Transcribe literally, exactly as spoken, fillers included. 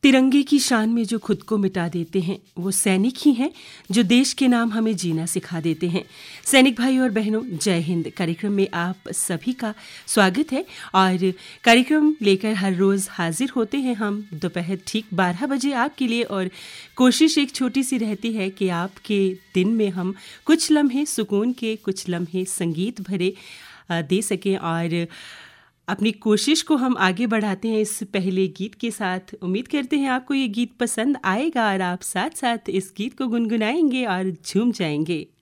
तिरंगे की शान में जो खुद को मिटा देते हैं वो सैनिक ही हैं जो देश के नाम हमें जीना सिखा देते हैं। सैनिक भाई और बहनों, जय हिंद। कार्यक्रम में आप सभी का स्वागत है और कार्यक्रम लेकर हर रोज़ हाजिर होते हैं हम दोपहर ठीक बारह बजे आपके लिए। और कोशिश एक छोटी सी रहती है कि आपके दिन में हम कुछ लम्हे सुकून के, कुछ लम्हे संगीत भरे दे सकें। और अपनी कोशिश को हम आगे बढ़ाते हैं इस पहले गीत के साथ। उम्मीद करते हैं आपको ये गीत पसंद आएगा और आप साथ साथ इस गीत को गुनगुनाएंगे और झूम जाएंगे।